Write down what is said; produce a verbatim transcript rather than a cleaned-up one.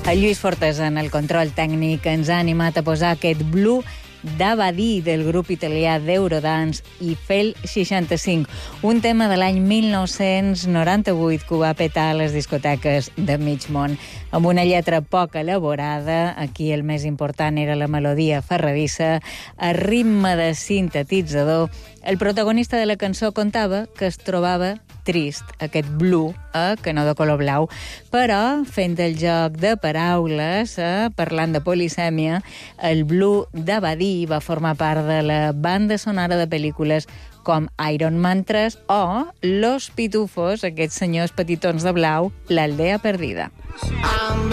El Lluís Fortes, en el control tècnic, ens ha animat a posar aquest Blue d'Abadí del grup italià d'Eurodance i Fel seixanta-cinc, un tema de l'any mil nou-cents noranta-vuit que ho va petar a les discoteques de mig món. Amb una lletra poc elaborada, aquí el més important era la melodia ferradissa, a ritme de sintetitzador. El protagonista de la cançó contava que es trobava trist, aquest blue, eh, que no de color blau, però fent el joc de paraules, eh, parlant de polisèmia, el Blue d'Abadí va formar part de la banda sonora de pel·lícules com Iron Man tres o Los Pitufos, aquests senyors petitons de blau, l'Aldea Perdida.